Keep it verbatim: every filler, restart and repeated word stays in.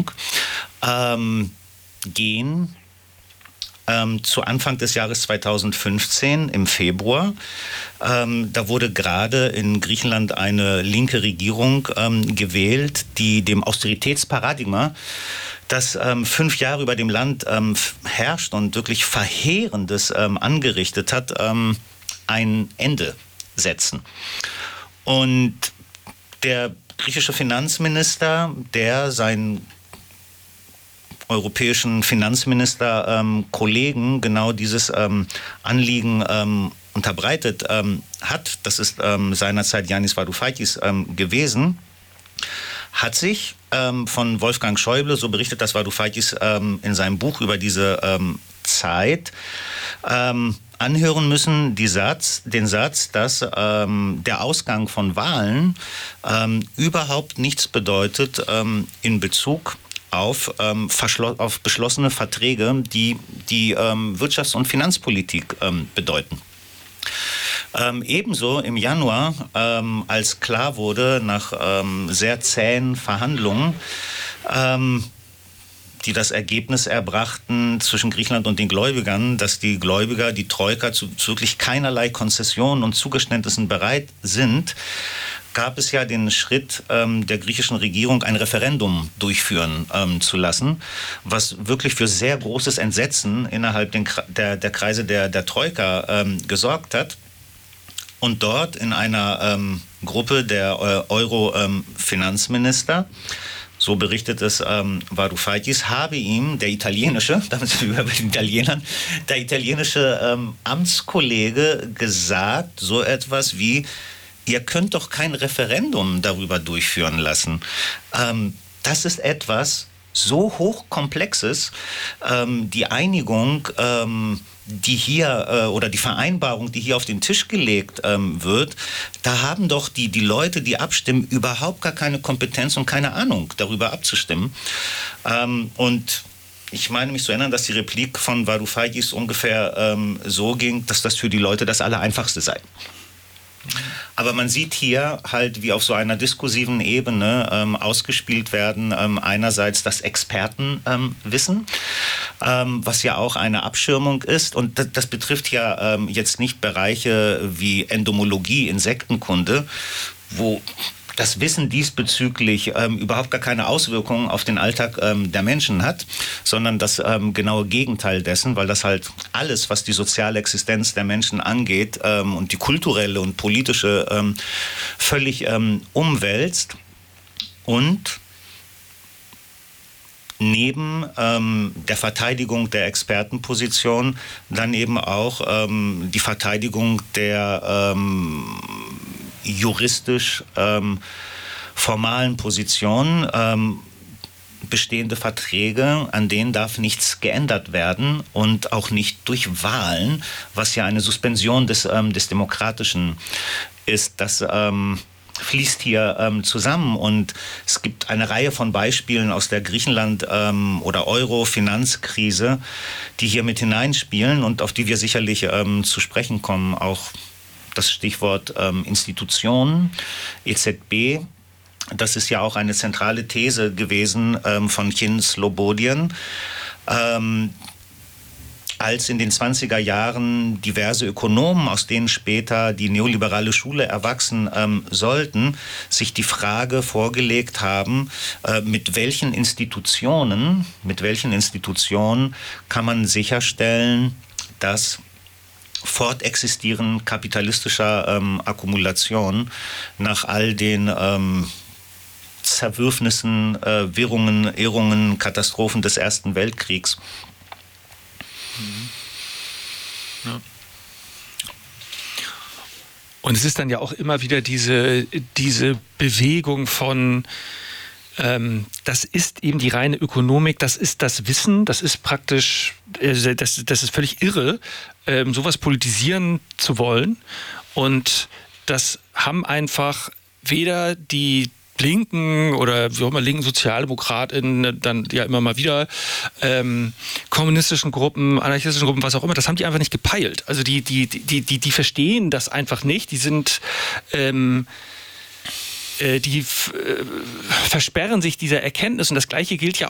Regierung ähm, gehen ähm, zu Anfang des Jahres zweitausendfünfzehn im Februar. Ähm, da wurde gerade in Griechenland eine linke Regierung ähm, gewählt, die dem Austeritätsparadigma, das ähm, fünf Jahre über dem Land ähm, herrscht und wirklich Verheerendes ähm, angerichtet hat, ähm, ein Ende setzen. Und der griechische Finanzminister, der seinen europäischen Finanzminister ähm, Kollegen genau dieses ähm, Anliegen ähm, unterbreitet ähm, hat, das ist ähm, seinerzeit Yannis Varoufakis ähm, gewesen, hat sich ähm, von Wolfgang Schäuble, so berichtet das Varoufakis ähm, in seinem Buch über diese ähm, Zeit, ähm, anhören müssen, die Satz, den Satz, dass ähm, der Ausgang von Wahlen ähm, überhaupt nichts bedeutet ähm, in Bezug auf, ähm, auf beschlossene Verträge, die die ähm, Wirtschafts- und Finanzpolitik ähm, bedeuten. Ähm, ebenso im Januar, ähm, als klar wurde, nach ähm, sehr zähen Verhandlungen, ähm, die das Ergebnis erbrachten zwischen Griechenland und den Gläubigern, dass die Gläubiger, die Troika, zu, zu wirklich keinerlei Konzessionen und Zugeständnissen bereit sind, gab es ja den Schritt ähm, der griechischen Regierung, ein Referendum durchführen ähm, zu lassen, was wirklich für sehr großes Entsetzen innerhalb den, der, der Kreise der, der Troika ähm, gesorgt hat. Und dort in einer ähm, Gruppe der äh, Euro-Finanzminister, ähm, so berichtet es ähm, Varoufakis, habe ihm der italienische, damit sind wir bei den Italienern, der italienische ähm, Amtskollege gesagt, so etwas wie: Ihr könnt doch kein Referendum darüber durchführen lassen. Ähm, das ist etwas so hochkomplexes, ähm, die Einigung, ähm, die hier äh, oder die Vereinbarung, die hier auf den Tisch gelegt ähm, wird, da haben doch die, die Leute, die abstimmen, überhaupt gar keine Kompetenz und keine Ahnung, darüber abzustimmen. Ähm, und ich meine mich zu erinnern, dass die Replik von Varoufakis ungefähr ähm, so ging, dass das für die Leute das Allereinfachste sei. Aber man sieht hier halt, wie auf so einer diskursiven Ebene ähm, ausgespielt werden, ähm, einerseits das Expertenwissen, ähm, was ja auch eine Abschirmung ist. Und das, das betrifft ja ähm, jetzt nicht Bereiche wie Entomologie, Insektenkunde, wo das Wissen diesbezüglich ähm, überhaupt gar keine Auswirkungen auf den Alltag ähm, der Menschen hat, sondern das ähm, genaue Gegenteil dessen, weil das halt alles, was die soziale Existenz der Menschen angeht ähm, und die kulturelle und politische ähm, völlig ähm, umwälzt. Und neben ähm, der Verteidigung der Expertenposition dann eben auch ähm, die Verteidigung der ähm, juristisch ähm, formalen Positionen, ähm, bestehende Verträge, an denen darf nichts geändert werden und auch nicht durch Wahlen, was ja eine Suspension des, ähm, des Demokratischen ist. Das ähm, fließt hier ähm, zusammen und es gibt eine Reihe von Beispielen aus der Griechenland- ähm, oder Euro-Finanzkrise, die hier mit hineinspielen und auf die wir sicherlich ähm, zu sprechen kommen, auch das Stichwort ähm, Institutionen, E Z B, das ist ja auch eine zentrale These gewesen ähm, von Kin Slobodian, ähm, als in den zwanziger Jahren diverse Ökonomen, aus denen später die neoliberale Schule erwachsen ähm, sollten, sich die Frage vorgelegt haben, äh, mit welchen Institutionen, mit welchen Institutionen kann man sicherstellen, dass Fortexistieren kapitalistischer ähm, Akkumulation nach all den ähm, Zerwürfnissen, äh, Wirrungen, Irrungen, Katastrophen des Ersten Weltkriegs. Mhm. Ja. Und es ist dann ja auch immer wieder diese, diese Bewegung von Ähm, das ist eben die reine Ökonomik, das ist das Wissen, das ist praktisch, äh, das, das ist völlig irre, ähm, sowas politisieren zu wollen. Und das haben einfach weder die linken oder wie auch immer linken SozialdemokratInnen dann ja immer mal wieder ähm, kommunistischen Gruppen, anarchistischen Gruppen, was auch immer, das haben die einfach nicht gepeilt. Also die, die, die, die, die verstehen das einfach nicht, die sind ähm, die äh, versperren sich dieser Erkenntnis. Und das Gleiche gilt ja